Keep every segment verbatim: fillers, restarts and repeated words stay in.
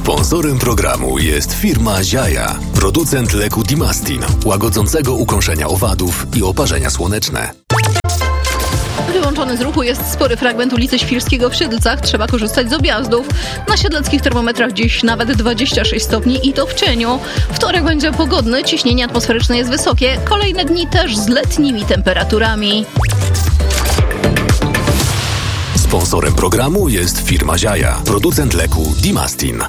Sponsorem programu jest firma Ziaja, producent leku Dimastin, łagodzącego ukąszenia owadów i oparzenia słoneczne. Wyłączony z ruchu jest spory fragment ulicy Świrskiego w Siedlcach. Trzeba korzystać z objazdów. Na siedleckich termometrach dziś nawet dwadzieścia sześć stopni i to w cieniu. Wtorek będzie pogodny, ciśnienie atmosferyczne jest wysokie. Kolejne dni też z letnimi temperaturami. Sponsorem programu jest firma Ziaja, producent leku Dimastin.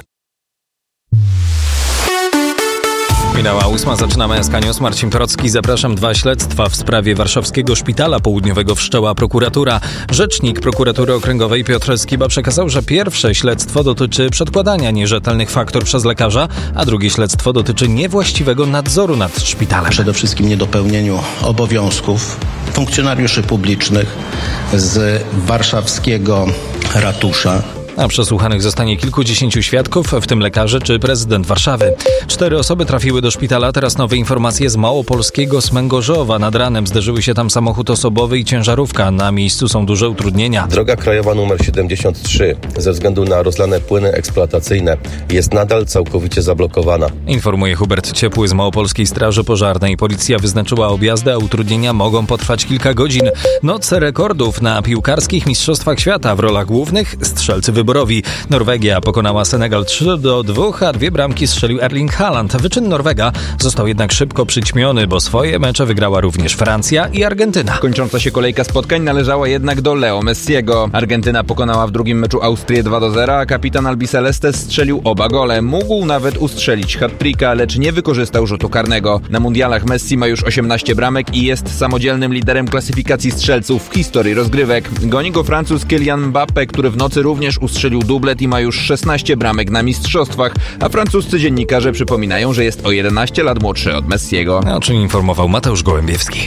Minęła ósma, zaczynamy S K News. Marcin Procki, zapraszam. Dwa śledztwa w sprawie warszawskiego Szpitala Południowego wszczęła prokuratura. Rzecznik prokuratury okręgowej Piotr Skiba przekazał, że pierwsze śledztwo dotyczy przedkładania nierzetelnych faktur przez lekarza, a drugie śledztwo dotyczy niewłaściwego nadzoru nad szpitalem. Przede wszystkim niedopełnieniu obowiązków funkcjonariuszy publicznych z warszawskiego ratusza. A przesłuchanych zostanie kilkudziesięciu świadków, w tym lekarze czy prezydent Warszawy. Cztery osoby trafiły do szpitala. Teraz nowe informacje z małopolskiego Smęgorzowa. Nad ranem zderzyły się tam samochód osobowy i ciężarówka. Na miejscu są duże utrudnienia. Droga krajowa nr siedemdziesiąt trzy ze względu na rozlane płyny eksploatacyjne jest nadal całkowicie zablokowana. Informuje Hubert Ciepły z Małopolskiej Straży Pożarnej. Policja wyznaczyła objazdy, a utrudnienia mogą potrwać kilka godzin. Noc rekordów na piłkarskich mistrzostwach świata. W rolach głównych strzelcy wyborowi. Norwegia pokonała Senegal trzy do dwóch, a dwie bramki strzelił Erling Haaland. Wyczyn Norwega został jednak szybko przyćmiony, bo swoje mecze wygrała również Francja i Argentyna. Kończąca się kolejka spotkań należała jednak do Leo Messiego. Argentyna pokonała w drugim meczu Austrię dwa do zera, a kapitan Albiceleste strzelił oba gole. Mógł nawet ustrzelić hat-tricka, lecz nie wykorzystał rzutu karnego. Na mundialach Messi ma już osiemnaście bramek i jest samodzielnym liderem klasyfikacji strzelców w historii rozgrywek. Goni go Francuz Kylian Mbappé, który w nocy również ustrzelił dublet i ma już szesnaście bramek na mistrzostwach, a francuscy dziennikarze przypominają, że jest o jedenaście lat młodszy od Messiego. O czym informował Mateusz Gołębiewski.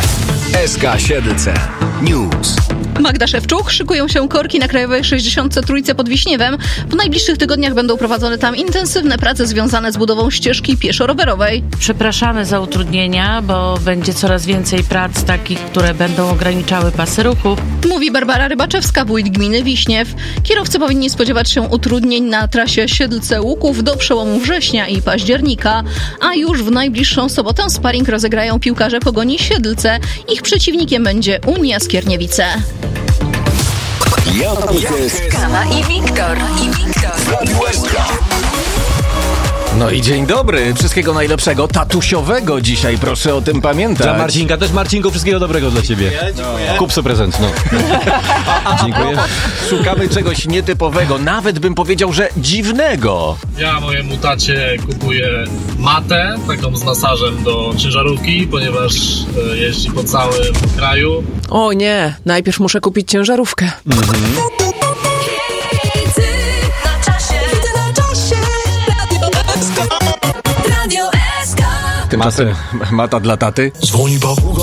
S K Siedlce News. Magda Szewczuk, szykują się korki na Krajowej sześćdziesiąt trzy pod Wiśniewem. W najbliższych tygodniach będą prowadzone tam intensywne prace związane z budową ścieżki pieszo-rowerowej. Przepraszamy za utrudnienia, bo będzie coraz więcej prac takich, które będą ograniczały pasy ruchu. Mówi Barbara Rybaczewska, wójt gminy Wiśniew. Kierowcy powinni spodziewać się utrudnień na trasie Siedlce-Łuków do przełomu września i października. A już w najbliższą sobotę sparing rozegrają piłkarze Pogoni Siedlce. Ich przeciwnikiem będzie Unia Skierniewice. Skala i Wiktor. I Wiktor. No i dzień dobry, wszystkiego najlepszego, tatusiowego dzisiaj, proszę o tym pamiętać. Dla Marcinka też, Marcinku, wszystkiego dobrego dla ciebie. No. Kup sobie prezent, no. Dziękuję. Szukamy czegoś nietypowego, nawet bym powiedział, że dziwnego. Ja mojemu tacie kupuję matę, taką z masażem do ciężarówki, ponieważ jeździ po całym kraju. O nie, najpierw muszę kupić ciężarówkę. Mhm. Tymczasem mata dla taty. Dzwoni